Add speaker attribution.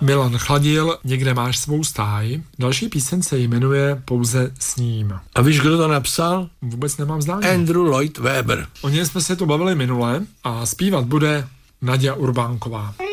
Speaker 1: Milan Chladil, Někde máš svou stáj. Další píseň se jmenuje Pouze s ním.
Speaker 2: A víš, kdo to napsal?
Speaker 1: Vůbec nemám zdání.
Speaker 2: Andrew Lloyd Webber.
Speaker 1: O něm jsme se to bavili minule a zpívat bude Naďa Urbánková.